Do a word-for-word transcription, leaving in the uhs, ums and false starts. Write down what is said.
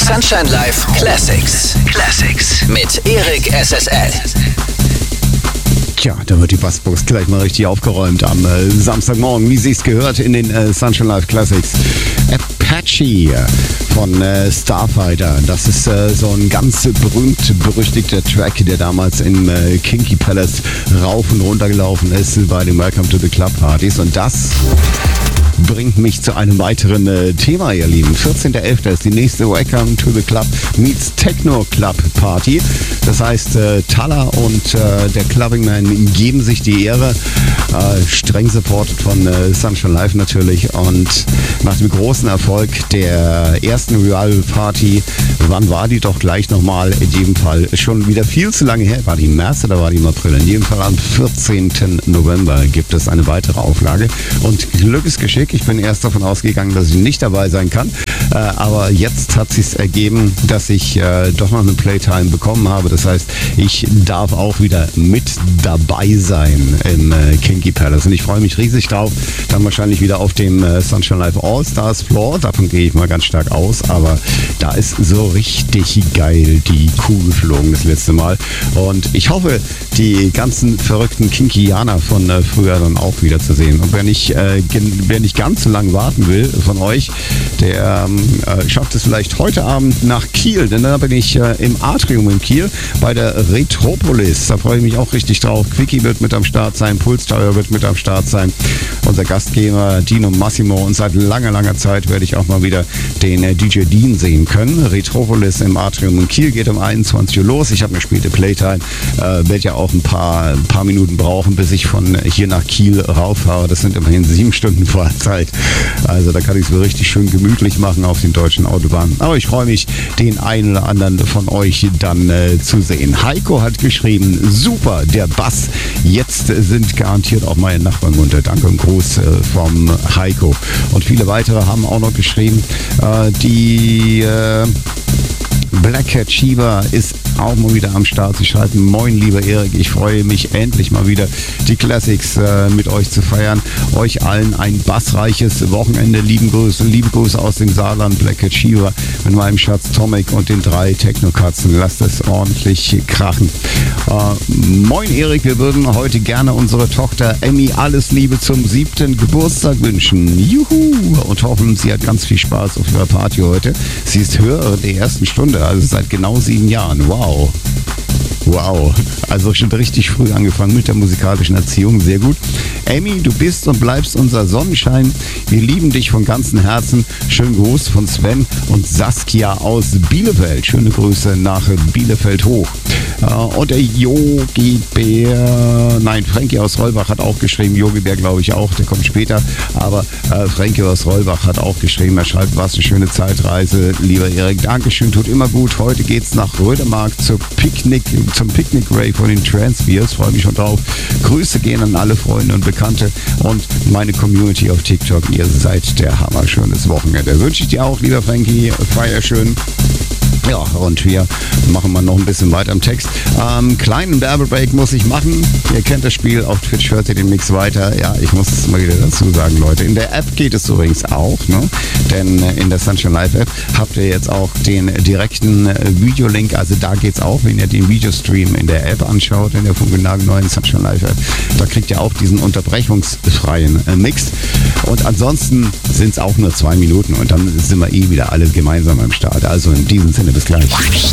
Sunshine Live Classics. Classics mit Erik S S L. Tja, da wird die Bassbox gleich mal richtig aufgeräumt am äh, Samstagmorgen, wie sie es gehört in den äh, Sunshine Live Classics. Apache von äh, Starfighter. Das ist äh, so ein ganz berühmt-berüchtigter Track, der damals im äh, Kinky Palace rauf und runter gelaufen ist bei den Welcome to the Club Partys. Und das bringt mich zu einem weiteren äh, Thema, ihr Lieben. vierzehnter elfter ist die nächste Welcome to the Club meets Techno Club Party. Das heißt, äh, Talla und äh, der Clubbing Man geben sich die Ehre. Äh, streng supported von äh, Sunshine Live natürlich. Und nach dem großen Erfolg der ersten Revival Party, wann war die doch gleich nochmal? In jedem Fall schon wieder viel zu lange her. War die im März oder war die im April? In jedem Fall am vierzehnten November gibt es eine weitere Auflage. Und Glück ist Geschick. Ich bin erst davon ausgegangen, dass ich nicht dabei sein kann. Äh, aber jetzt hat sich's ergeben, dass ich äh, doch noch eine Playtime bekommen habe. Das heißt, ich darf auch wieder mit dabei sein im äh, Kinky Palace. Und ich freue mich riesig drauf. Dann wahrscheinlich wieder auf dem äh, Sunshine Live All-Stars Floor. Davon gehe ich mal ganz stark aus. Aber da ist so richtig geil die Kuh geflogen das letzte Mal. Und ich hoffe, die ganzen verrückten Kinkianer von äh, früher dann auch wieder zu sehen. Und wer nicht, äh, wer nicht ganz so lange warten will von euch, der ähm, äh, schafft es vielleicht heute Abend nach Kiel, denn da bin ich äh, im Atrium in Kiel bei der Retropolis. Da freue ich mich auch richtig drauf. Quickie wird mit am Start sein, Pulsteuer wird mit am Start sein, unser Gastgeber Dino Massimo, und seit langer, langer Zeit werde ich auch mal wieder den äh, D J Dean sehen können. Retropolis im Atrium in Kiel geht um einundzwanzig Uhr los. Ich habe eine späte Playtime, äh, werde ja auch ein paar, ein paar Minuten brauchen, bis ich von hier nach Kiel rauffahre. Das sind immerhin sieben Stunden Fahrzeit. Also da kann ich es mir richtig schön gemütlich machen auf den deutschen Autobahnen. Aber ich freue mich, den einen oder anderen von euch dann äh, zu sehen. Heiko hat geschrieben, super, der Bass. Jetzt sind garantiert auch meine Nachbarn munter. Danke und Gruß äh, vom Heiko. Und viele weitere haben auch noch geschrieben, äh, die äh, Black Cat Shiva ist auch mal wieder am Start. Sie schreiben, moin lieber Erik, ich freue mich endlich mal wieder die Classics äh, mit euch zu feiern. Euch allen ein bassreiches Wochenende. Lieben Grüße, liebe Grüße aus dem Saarland, Black Cat Shiva mit meinem Schatz Tomek und den drei Techno-Katzen. Lasst es ordentlich krachen. Äh, moin Erik, wir würden heute gerne unserer Tochter Emmy alles Liebe zum siebten Geburtstag wünschen. Juhu! Und hoffen, sie hat ganz viel Spaß auf ihrer Party heute. Sie ist Hörerin der ersten Stunde, also seit genau sieben Jahren. Wow. Wow, also schon richtig früh angefangen mit der musikalischen Erziehung, sehr gut. Amy, du bist und bleibst unser Sonnenschein. Wir lieben dich von ganzem Herzen. Schönen Gruß von Sven und Saskia aus Bielefeld. Schöne Grüße nach Bielefeld hoch. Und der Yogi Bär, nein, Frankie aus Rollbach hat auch geschrieben, Yogi Bär glaube ich auch, der kommt später, aber äh, Frankie aus Rollbach hat auch geschrieben, er schreibt, was eine schöne Zeitreise, lieber Erik, Dankeschön, tut immer gut. Heute geht's nach Rödermark zur Picknick, zum Picknick Ray von den Transbeers, freue mich schon drauf. Grüße gehen an alle Freunde und Bekannte und meine Community auf TikTok, ihr seid der Hammer, schönes Wochenende. Wünsche ich dir auch, lieber Frankie, feier schön. Ja, und wir machen mal noch ein bisschen weiter im Text. Ähm, kleinen Werbebreak muss ich machen. Ihr kennt das Spiel, auf Twitch hört ihr den Mix weiter. Ja, ich muss es mal wieder dazu sagen, Leute. In der App geht es übrigens auch, ne? Denn in der Sunshine Live App habt ihr jetzt auch den direkten Videolink. Also da geht's auch, wenn ihr den Videostream in der App anschaut, in der funkelnagelneuen Sunshine Live App. Da kriegt ihr auch diesen unterbrechungsfreien äh, Mix. Und ansonsten sind es auch nur zwei Minuten und dann sind wir eh wieder alle gemeinsam am Start. Also in diesem Sinne, bis gleich.